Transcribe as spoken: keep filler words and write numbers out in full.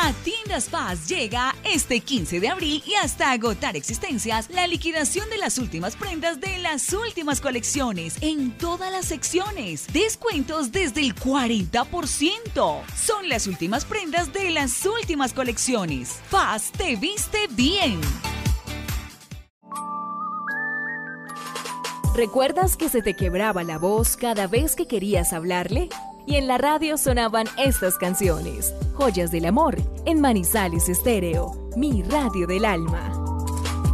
A Tiendas Paz llega este quince de abril y hasta agotar existencias la liquidación de las últimas prendas de las últimas colecciones en todas las secciones. Descuentos desde el cuarenta por ciento. Son las últimas prendas de las últimas colecciones. Paz te viste bien. ¿Recuerdas que se te quebraba la voz cada vez que querías hablarle? Y en la radio sonaban estas canciones, Joyas del Amor, en Manizales Estéreo, mi radio del alma.